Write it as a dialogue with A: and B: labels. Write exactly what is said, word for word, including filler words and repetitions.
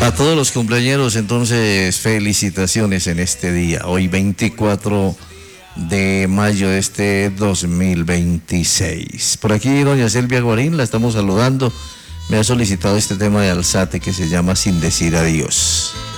A: A todos los cumpleañeros, entonces, felicitaciones en este día, hoy veinticuatro de mayo de este dos mil veintiséis. Por aquí doña Silvia Guarín, la estamos saludando, me ha solicitado este tema de Alzate que se llama Sin Decir Adiós.